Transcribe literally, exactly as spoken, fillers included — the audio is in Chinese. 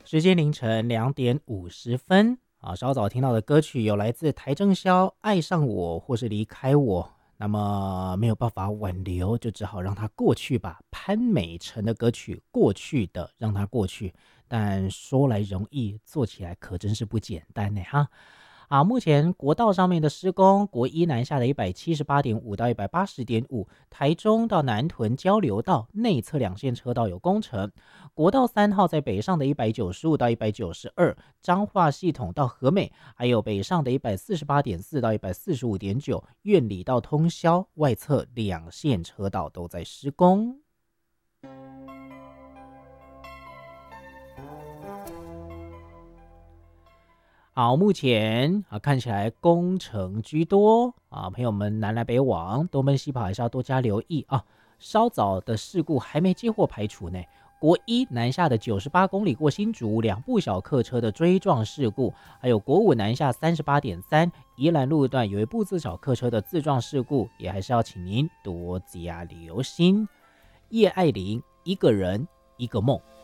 时间凌晨两点五十分啊，稍早听到的歌曲有来自邰正宵《爱上我或是离开我》，那么没有办法挽留，就只好让它过去吧。潘美辰的歌曲《过去的》，让它过去，但说来容易，做起来可真是不简单呢哈。啊，目前国道上面的施工，国一南下的一百七十八点五到一百八十点五，台中到南屯交流道内侧两线车道有工程。国道三号在北上的一百九十五到一百九十二，彰化系统到和美，还有北上的一百四十八点四到一百四十五点九，苑里到通霄外侧两线车道都在施工。好，目前啊看起来工程居多啊，朋友们南来北往、东奔西跑还是要多加留意啊。稍早的事故还没接获排除呢。国一南下的九十八公里过新竹，两部小客车的追撞事故，还有国五南下三十八点三宜兰路段有一部自小客车的自撞事故，也还是要请您多加留心。叶爱玲，一个人一个梦。